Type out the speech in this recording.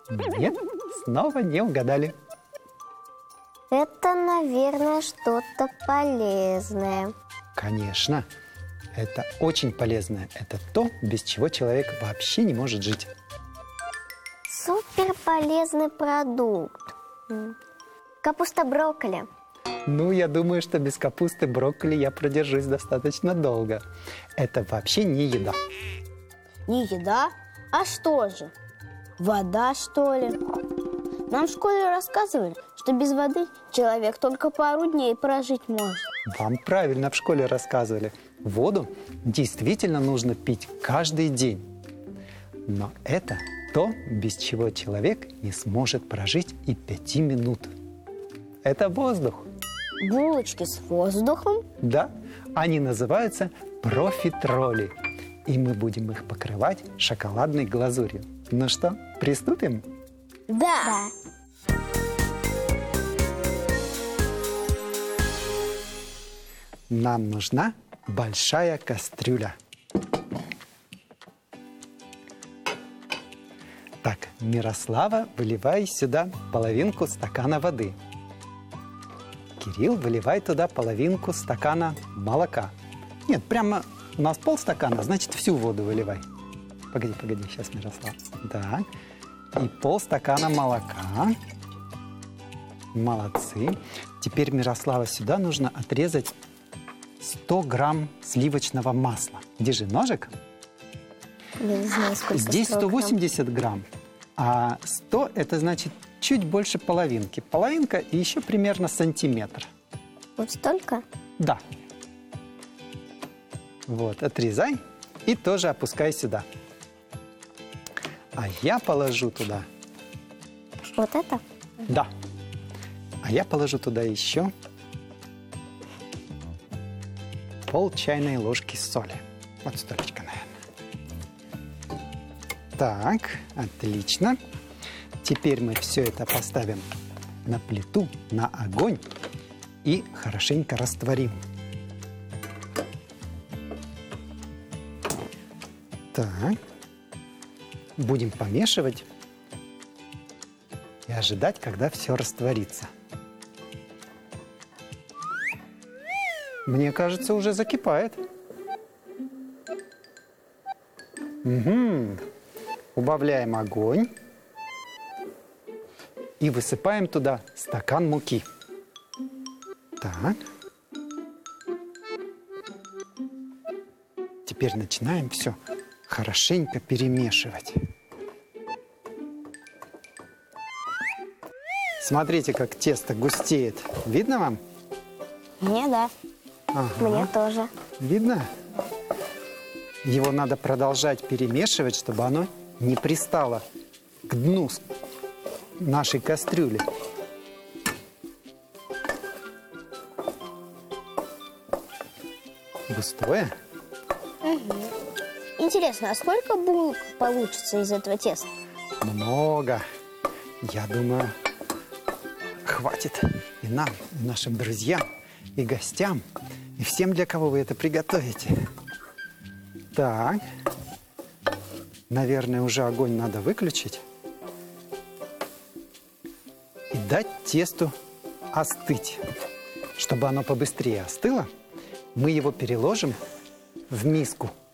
Нет, снова не угадали. Это, наверное, что-то полезное. Конечно, это очень полезное. Это то, без чего человек вообще не может жить. Суперполезный продукт. Капуста брокколи. Ну, я думаю, что без капусты брокколи я продержусь достаточно долго. Это вообще не еда. Не еда? А что же? Вода, что ли? Нам в школе рассказывали, что без воды человек только пару дней прожить может. Вам правильно в школе рассказывали. Воду действительно нужно пить каждый день. Но это то, без чего человек не сможет прожить и 5 минут. Это воздух. Булочки с воздухом? Да, они называются профитроли. И мы будем их покрывать шоколадной глазурью. Ну что, приступим? Да. Нам нужна большая кастрюля. Так, Мирослава, выливай сюда половинку стакана воды. Кирилл, выливай туда половинку стакана молока. Нет, прямо у нас полстакана, значит, всю воду выливай. Погоди, сейчас, Мирослав. Так, и полстакана молока. Молодцы. Теперь, Мирослава, сюда нужно отрезать 100 грамм сливочного масла. Держи ножик. Я не знаю, сколько Здесь 180 грамм, а 100 это значит чуть больше половинки. Половинка и еще примерно сантиметр. Вот столько? Да. Вот, отрезай и тоже опускай сюда. А я положу туда... Вот это? Да. А я положу туда еще пол чайной ложки соли. Вот столечко, наверное. Так, отлично. Теперь мы все это поставим на плиту, на огонь и хорошенько растворим. Так. Будем помешивать и ожидать, когда все растворится. Мне кажется, уже закипает. Угу. Убавляем огонь и высыпаем туда стакан муки. Так. Теперь начинаем все хорошенько перемешивать. Смотрите, как тесто густеет. Видно вам? Мне да. Ага. Мне тоже. Видно? Его надо продолжать перемешивать, чтобы оно не пристало к дну нашей кастрюли. Густое? Интересно, а сколько булок получится из этого теста? Много. Я думаю, хватит и нам, и нашим друзьям, и гостям, и всем, для кого вы это приготовите. Так. Наверное, уже огонь надо выключить. И дать тесту остыть. Чтобы оно побыстрее остыло, мы его переложим в миску.